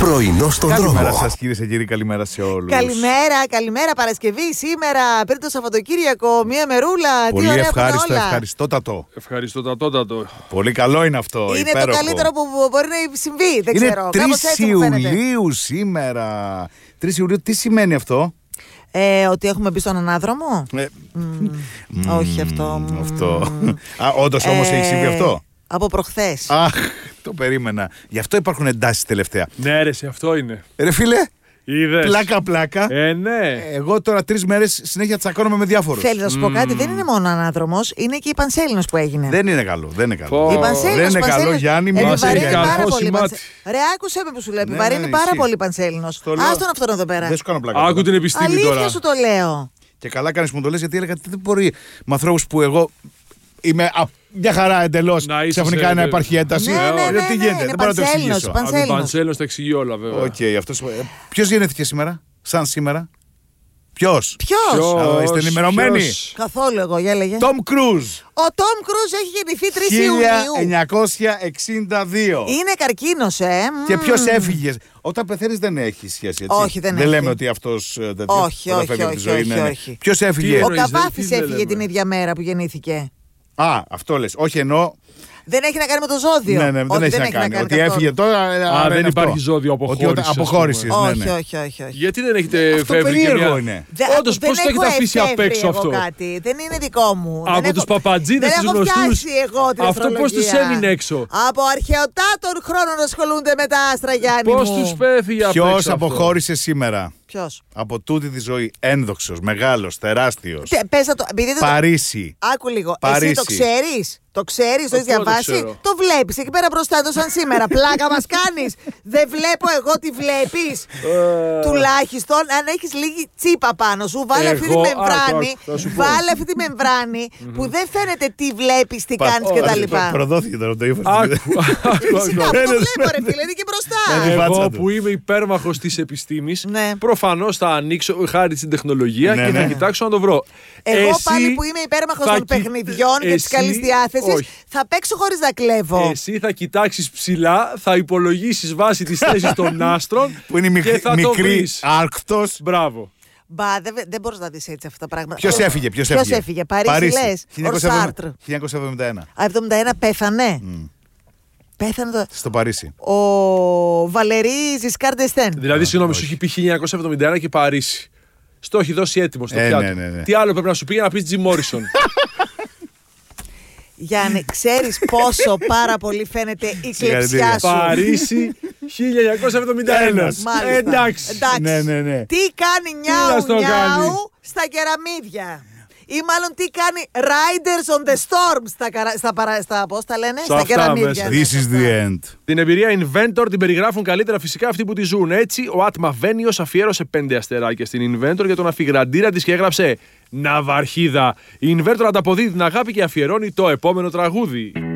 Πρωινό στον δρόμο. Καλημέρα σας κυρίες και κύριοι, καλημέρα σε όλους. Καλημέρα, Παρασκευή σήμερα, πριν το Σαββατοκύριακο, μία μερούλα. Πολύ τι ωραία ευχάριστο, που είναι όλα. ευχαριστότατο. Ευχαριστώ. Πολύ καλό είναι αυτό. Είναι υπέροχο. το καλύτερο που μπορεί να συμβεί, δεν Είναι ξέρω. 3 Κάπως έτσι μου φαίνεται. Ιουλίου σήμερα. 3 Ιουλίου, τι σημαίνει αυτό? Ότι έχουμε μπει στον ανάδρομο. Όχι αυτό. Αυτό. Όντως όμως έχει συμβεί αυτό. Από προχθές. Αχ, το περίμενα. Γι' αυτό υπάρχουν εντάσεις τελευταία. Ναι, ρε, αυτό είναι. Ρε φίλε, Είδες. πλάκα. Ναι. Εγώ τώρα 3 μέρες συνέχεια τσακώνομαι με διάφορους. Θέλει να σου πω κάτι, δεν είναι μόνο ανάδρομος, είναι και η Πανσέλινος που έγινε. Δεν είναι καλό. Πω. Η Πανσέλινος, Δεν είναι καλό, Γιάννη. Μην μας επιβαρύνει έκανε. πάρα Κακό πολύ. σημάδι. Ρε, άκουσε με που σου λέω. Ναι, Επιβαρύνει ναι, πάρα ισχύει. πολύ η Πανσέλινος. Το λέω. Άστον αυτόν εδώ πέρα. Δεν σου κάνω πλάκα. Άκου τώρα. την επιστήμη Αλήθεια τώρα. σου το λέω. Και καλά κάνεις που μου το λες, γιατί έλεγα ότι δεν μπορεί με ανθρώπους που εγώ είμαι μια χαρά εντελώς Να είσαι ξαφνικά σε- να υπάρχει ένταση. Ναι, Τι γίνεται, είναι δεν μπορώ να το Πανσέλινος, εξηγήσω. Πανσέλινος. Πανσέλινος τα εξηγεί όλα, βέβαια. Οκ, αυτός. Ποιος γεννήθηκε σήμερα, σαν σήμερα? Ποιος? Ποιος? Είστε ενημερωμένοι? ποιος? Καθόλου εγώ, για έλεγε. Τόμ Κρούζ. Ο Τόμ Κρούζ έχει γεννηθεί 3 Ιουνίου. 1962. Είναι καρκίνος, Και ποιος έφυγε? Όταν πεθαίνεις δεν έχει σχέση, έτσι. Όχι, δεν έχει. λέμε ότι αυτός Όχι, όχι, φεύγει από τη ζωή. όχι, όχι. Ποιος έφυγε? Τι Ο εννοείς, Καβάφης τι δεν έφυγε λέμε. την ίδια μέρα που γεννήθηκε. Α, αυτό λες. Όχι εννοώ. Δεν έχει να κάνει με το ζώδιο. Ναι, Όχι, δεν έχει να κάνει. Ότι καθόλου. έφυγε τώρα. άρα δεν είναι υπάρχει αυτό. ζώδιο Ότι αποχώρησης, όταν ας πούμε. αποχώρησης. Ναι. Όχι. Γιατί δεν έχετε Αυτό φεύγει και περίεργο μια... είναι. Όντως, πώς το έχω έχετε αφήσει απ' εφεύρει έξω εγώ αυτό? Κάτι. Δεν είναι δικό μου. Από Δεν τους έχω- παπατζίδες, δεν τους έχω γνωστούς. πιάσει εγώ την Αυτό πώς τους αστρολογία. έμεινε έξω? Από αρχαιοτάτων χρόνων ασχολούνται με τα άστρα, Γιάννη Πώς μου. τους φεύγει απ' έξω Ποιος αυτό? αποχώρησε σήμερα Ποιος? από τούτη τη ζωή? Ένδοξος, μεγάλος, τεράστιος. Πες να το. Επειδή δεν το. Παρίσι. Άκου λίγο. Παρίσι. Εσύ το ξέρεις? Το ξέρεις, το έχεις Πού να το διαβάσει? ξέρω? Το βλέπεις εκεί πέρα μπροστά του σαν σήμερα. Πλάκα μας κάνεις. Δεν βλέπω εγώ τι βλέπεις. Τουλάχιστον αν έχεις λίγη τσίπα πάνω σου, βάλε αυτή τη Εγώ, μεμβράνη. άκου, θα σου πω. Βάλε αυτή τη μεμβράνη που δεν φαίνεται τι βλέπεις, τι κάνεις κτλ. Προδόθηκε τώρα το ύφος. Φυσικά αυτό το βλέπω, ρε φίλε, είναι και μπροστά. Ναι. φάτσα Εγώ του. που είμαι υπέρμαχος της επιστήμης, Ναι. προφανώς θα ανοίξω χάρη στην τεχνολογία Ναι, και ναι. θα κοιτάξω να το βρω. Εγώ Εσύ πάλι που είμαι υπέρμαχος θα των παιχνιδιών και της εσύ- καλής διάθεσης, όχι. θα παίξω χωρίς να κλέβω. Εσύ θα κοιτάξεις ψηλά, θα υπολογίσεις βάση της θέσης των άστρων Που είναι και θα το μικρή βρεις. άρκτος. Μπράβο. Μπα, δεν μπορείς να δεις έτσι αυτά τα πράγματα. Ποιος έφυγε? Ποιος έφυγε? Παρίσι λες? Ο Σάρτρ. 1971. 71 πέθανε. Πέθανε το. Στο Παρίσι. Ο Βαλερί Ζισκάρ ντ'Εστέν. Δηλαδή, συγγνώμη, σου έχει πει 1971 και Παρίσι. Στο έχει δώσει έτοιμο στο πιάτο. ναι. Τι άλλο πρέπει να σου πει για να πεις Τζιμ Μόρισον? Γιάννη, ξέρεις πόσο πάρα πολύ φαίνεται η κλεψιά Συγχαρητήρια. σου. Παρίσι 1971. Μάλιστα. Εντάξει. Ναι. Τι κάνει να στο νιάου κάνει? νιάου στα κεραμίδια. Ή μάλλον τι κάνει Riders on the Storm στα πώς τα λένε, στα αυτά κεραμίδια. μέσα. Ναι, This is σωστά. the end. Την εμπειρία Inventor την περιγράφουν καλύτερα φυσικά αυτοί που τη ζουν. Έτσι, ο Άτμα Βένιος αφιέρωσε 5 αστεράκια στην Inventor για τον αφιγραντήρα της και έγραψε «Ναυαρχίδα». Η Inventor ανταποδίδει την αγάπη και αφιερώνει το επόμενο τραγούδι.